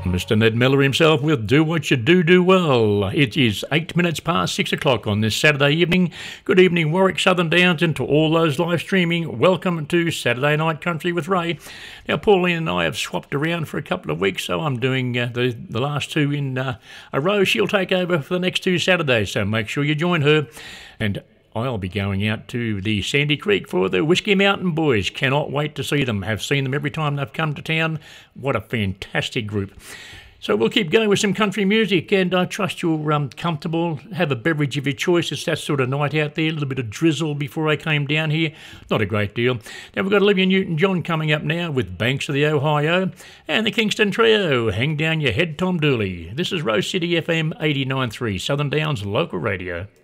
Mr. Ned Miller himself with Do What You Do Well. It is 8 minutes past 6 o'clock on this Saturday evening. Good evening, Warwick, Southern Downs, and to all those live streaming. Welcome to Saturday Night Country with Ray. Now, Pauline and I have swapped around for a couple of weeks, so I'm doing the last two in a row. She'll take over for the next two Saturdays, so make sure you join her. And I'll be going out to the Sandy Creek for the Whiskey Mountain Boys. Cannot wait to see them. Have seen them every time they've come to town. What a fantastic group. So we'll keep going with some country music, and I trust you're comfortable. Have a beverage of your choice. It's that sort of night out there. A little bit of drizzle before I came down here. Not a great deal. Now we've got Olivia Newton-John coming up now with Banks of the Ohio, and the Kingston Trio, Hang Down Your Head, Tom Dooley. This is Rose City FM 89.3, Southern Downs Local Radio.